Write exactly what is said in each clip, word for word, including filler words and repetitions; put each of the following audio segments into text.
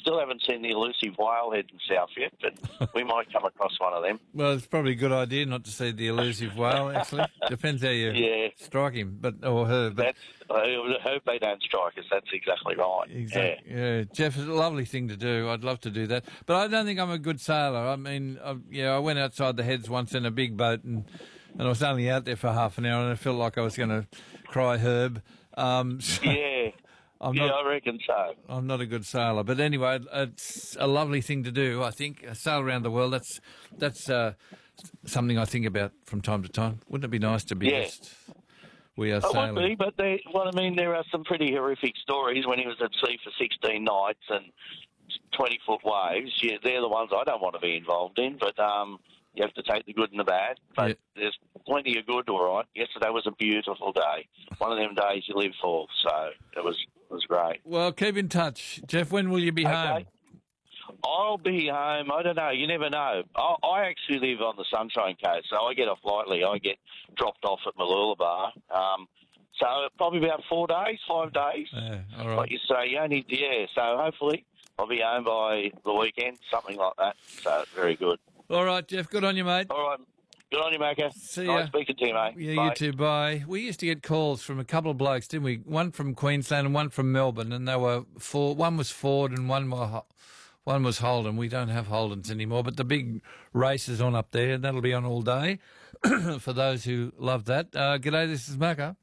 still haven't seen the elusive whalehead in South yet, but we might come across one of them. Well, it's probably a good idea not to see the elusive whale, actually. Depends how you Yeah. strike him, but or her. But That's, I hope they don't strike us. That's exactly right. Exactly. Yeah. Yeah, Jeff, it's a lovely thing to do. I'd love to do that, but I don't think I'm a good sailor. I mean, I, yeah, I went outside the heads once in a big boat, and and I was only out there for half an hour, and I felt like I was going to cry herb. Um, so Yeah. I'm yeah, not. I reckon so. I'm not a good sailor, but anyway, it's a lovely thing to do. I think sail around the world. That's that's uh, something I think about from time to time. Wouldn't it be nice to be Yeah. just we are It would sailing? be, but they, well, I mean, there are some pretty horrific stories when he was at sea for sixteen nights and twenty-foot waves. Yeah, they're the ones I don't want to be involved in, but um, you have to take the good and the bad. But Yeah. there's plenty of good, all right. Yesterday was a beautiful day. One of them days you live for, so it was it was great. Well, keep in touch, Jeff. When will you be home? Okay. I'll be home. I don't know. You never know. I, I actually live on the Sunshine Coast, so I get off lightly. I get dropped off at Mooloolaba. Um, so probably about four days, five days. Yeah, all right. Like you say, you only, yeah. So hopefully I'll be home by the weekend, something like that. So very good. All right, Jeff. Good on you, mate. All right. Good on you, Macca. See nice ya. speaking to you, mate. Yeah, Bye. you too. Bye. We used to get calls from a couple of blokes, didn't we? One from Queensland and one from Melbourne, and they were Ford. One was Ford and one was one was Holden. We don't have Holdens anymore, but the big race is on up there, and that'll be on all day for those who love that. Uh, g'day, this is Macca.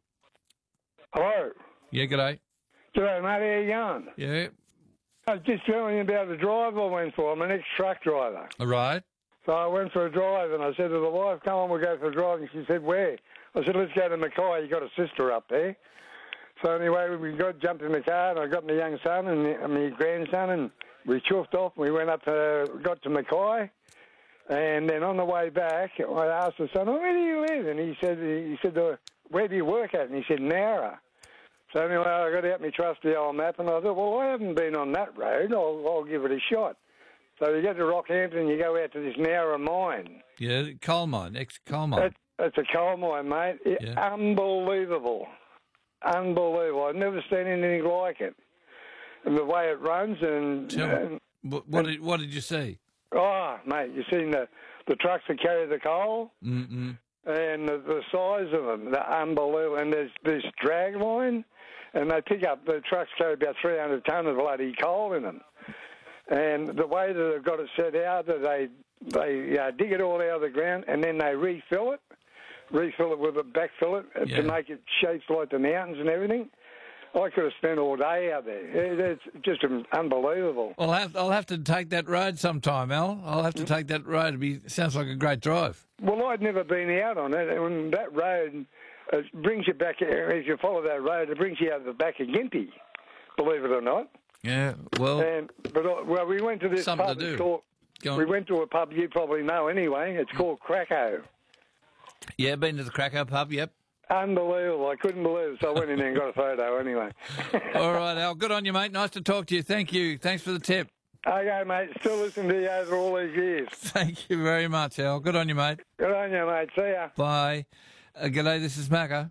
Hello. Yeah, g'day. G'day, mate. How you going? Yeah, I was just telling you about the drive I went for. I'm an ex-truck driver. all right. So I went for a drive, and I said to the wife, come on, we'll go for a drive. And she said, where? I said, let's go to Mackay. You got a sister up there. So anyway, we got jumped in the car, and I got my young son and my grandson, and we chuffed off. We went up to, got to Mackay. And then on the way back, I asked the son, oh, where do you live? And he said, he said, where do you work at? And he said, Nowra. So anyway, I got out my trusty old map, and I thought, well, I haven't been on that road. I'll, I'll give it a shot. So you get to Rockhampton, you go out to this Nowra mine. Yeah, coal mine, ex-coal mine. It, it's a coal mine, mate. It, Yeah. Unbelievable. Unbelievable. I've never seen anything like it. And the way it runs and... Tell me, and what, what, did, what did you see? oh, mate, you seen the, the trucks that carry the coal? Mm-mm. And the, the size of them, they're unbelievable. And there's this drag line, and they pick up, the trucks carry about three hundred tonne of bloody coal in them. And the way that they've got it set out, that they they uh, dig it all out of the ground, and then they refill it, refill it with a backfill it uh, Yeah. to make it shapes like the mountains and everything. I could have spent all day out there. It, it's just unbelievable. I'll have, I'll have to take that road sometime, Al. I'll have to take that road. It'd be, sounds like a great drive. Well, I'd never been out on it, and that road it brings you back, if you follow that road, it brings you out the back of Gympie, believe it or not. Yeah, well, And but uh, well, we went to this Something pub. to do. It's called, go on. we went to a pub you probably know anyway. It's called Krakow. Yeah, been to the Krakow pub, yep. Unbelievable. I couldn't believe it. So I went in there and got a photo anyway. All right, Al, good on you, mate. Nice to talk to you. Thank you. Thanks for the tip. Okay, mate. Still listening to you over all these years. Thank you very much, Al. Good on you, mate. Good on you, mate. See ya. Bye. Uh, g'day, this is Macca.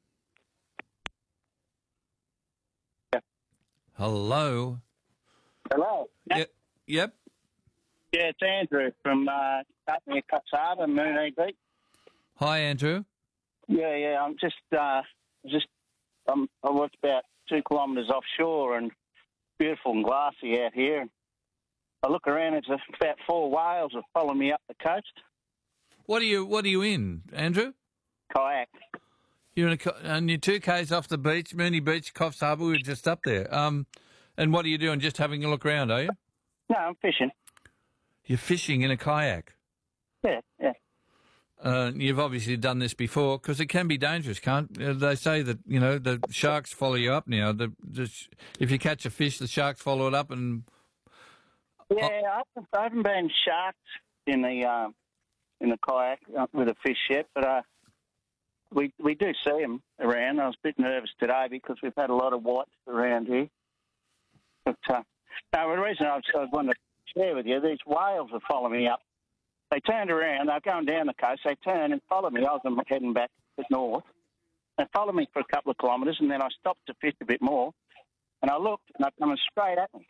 Yeah. Hello. Hello. Yep. Yep. Yeah, it's Andrew from uh, up near Cox Harbour, Moonee Beach. Hi, Andrew. Yeah, yeah. I'm just, uh, just, um, I was about two kilometres offshore and beautiful and glassy out here. I look around, it's about four whales that follow me up the coast. What are you? What are you in, Andrew? Kayak. You're in a, co- and you're two k's off the beach, Moonee Beach, Coffs Harbour. We were just up there. Um, and what are you doing? Just having a look around, are you? No, I'm fishing. You're fishing in a kayak. Yeah, yeah. Uh, you've obviously done this before because it can be dangerous, can't uh, they? Say that you know the sharks follow you up now. The, the sh- if you catch a fish, the sharks follow it up, and Yeah, I haven't, I haven't been sharked in the um, in the kayak uh, with a fish yet, but uh, we we do see them around. I was a bit nervous today because we've had a lot of whites around here. But uh, no, the reason I was, I wanted to share with you, these whales are following me up. They turned around, they were going down the coast, they turned and followed me. I was heading back to north. They followed me for a couple of kilometres, and then I stopped to fish a bit more. And I looked, and they're coming straight at me.